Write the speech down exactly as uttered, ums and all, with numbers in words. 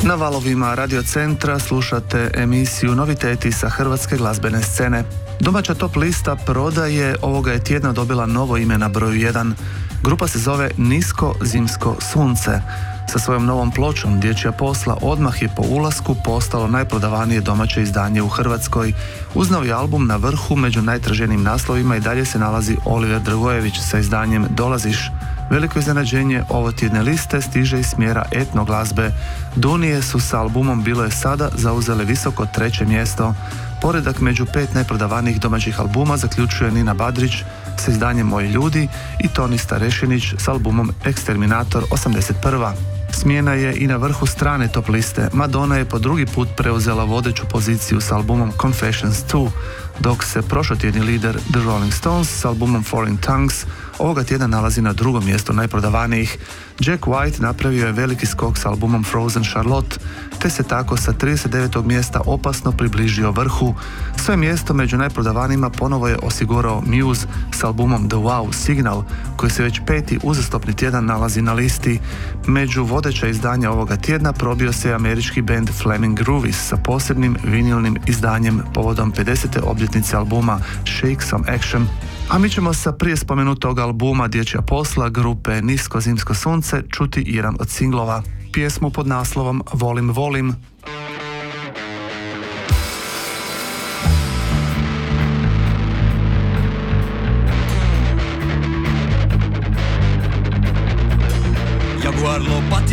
Na valovima Radio Centra slušate emisiju Noviteti sa hrvatske glazbene scene. Domaća top lista prodaje ovoga je tjedna dobila novo ime na broju jedan. Grupa se zove Nisko zimsko sunce. Sa svojom novom pločom Dječja posla odmah je po ulasku postalo najprodavanije domaće izdanje u Hrvatskoj. Uz novi album na vrhu među najtraženijim naslovima i dalje se nalazi Oliver Dragojević sa izdanjem Dolaziš. Veliko iznenađenje ovo tjedne liste stiže iz smjera etno glazbe. Dunije su sa albumom Bilo je sada zauzele visoko treće mjesto. Poredak među pet najprodavanijih domaćih albuma zaključuje Nina Badrić sa izdanjem Moji ljudi i Toni Starešinić s albumom Eksterminator osamdeset prva. Smjena je i na vrhu strane top liste. Madonna je po drugi put preuzela vodeću poziciju s albumom Confessions dva, dok se prošlotjedni lider The Rolling Stones s albumom Foreign Tongues ovoga tjedna nalazi na drugom mjestu najprodavanijih. Jack White napravio je veliki skok s albumom Frozen Charlotte, te se tako sa trideset devetog mjesta opasno približio vrhu. Svoje mjesto među najprodavanijima ponovo je osigurao Muse s albumom The Wow Signal, koji se već peti uzastopni tjedan nalazi na listi. Među vodeća izdanja ovoga tjedna probio se američki band Flaming Groovies sa posebnim vinilnim izdanjem povodom pedesete obljetnice albuma Shake Some Action. A mi ćemo sa prije spomenutog albuma Dječja posla grupe Nisko zimsko sunce čuti jedan od singlova. Pjesmu pod naslovom Volim, volim. Jaguar lo